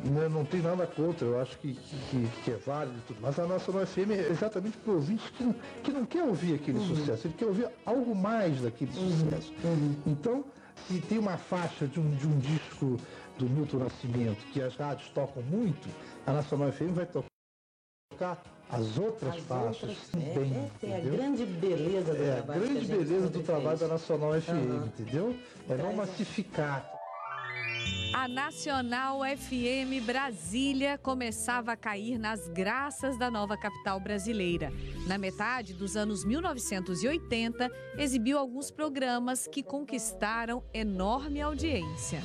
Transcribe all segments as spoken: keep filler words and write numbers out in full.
Não, não tem nada contra, eu acho que, que, que é válido e tudo, mas a Nacional F M é exatamente para o ouvinte que não, que não quer ouvir aquele uhum. sucesso, ele quer ouvir algo mais daquele uhum. sucesso. Uhum. Então, se tem uma faixa de um, de um disco do Milton Nascimento que as rádios tocam muito, a Nacional F M vai tocar as outras as faixas outras, também. É, é a grande beleza do é, trabalho. A grande beleza do trabalho da Nacional F M, uhum. entendeu? É não massificar. A Nacional F M Brasília começava a cair nas graças da nova capital brasileira. Na metade dos anos mil novecentos e oitenta, exibiu alguns programas que conquistaram enorme audiência.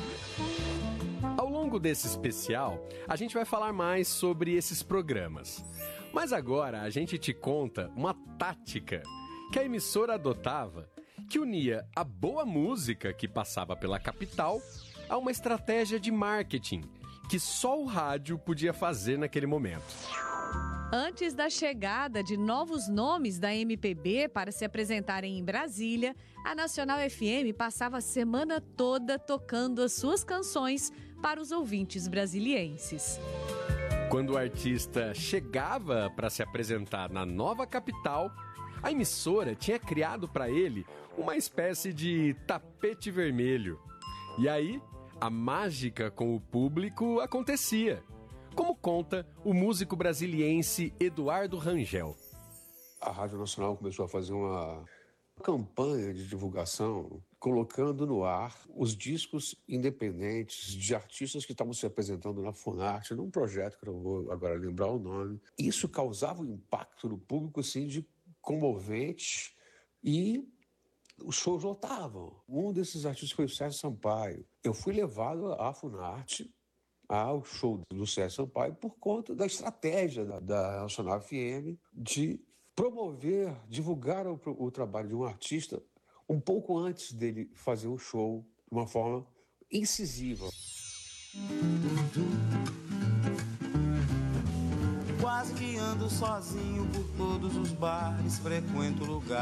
Ao longo desse especial, a gente vai falar mais sobre esses programas. Mas agora a gente te conta uma tática que a emissora adotava que unia a boa música que passava pela capital a uma estratégia de marketing que só o rádio podia fazer naquele momento. Antes da chegada de novos nomes da M P B para se apresentarem em Brasília, a Nacional F M passava a semana toda tocando as suas canções para os ouvintes brasilienses. Quando o artista chegava para se apresentar na nova capital, a emissora tinha criado para ele uma espécie de tapete vermelho. E aí, a mágica com o público acontecia, como conta o músico brasiliense Eduardo Rangel. A Rádio Nacional começou a fazer uma campanha de divulgação, colocando no ar os discos independentes de artistas que estavam se apresentando na Funarte, num projeto que eu não vou agora lembrar o nome. Isso causava um impacto no público assim, de comovente e os shows lotavam. Um desses artistas foi o Sérgio Sampaio. Eu fui levado à Funarte, ao show do Sérgio Sampaio, por conta da estratégia da, da Nacional F M de promover, divulgar o, o trabalho de um artista um pouco antes dele fazer o show, de uma forma incisiva. Quase que ando sozinho por todos os bares, frequento lugares.